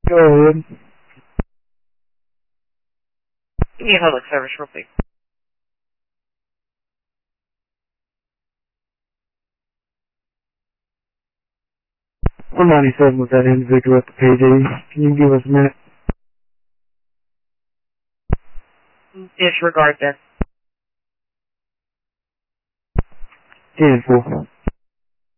Go ahead. Give me a public service real quick. 197 with that individual at the PD. Can you give us a minute? Disregard this. 10-4.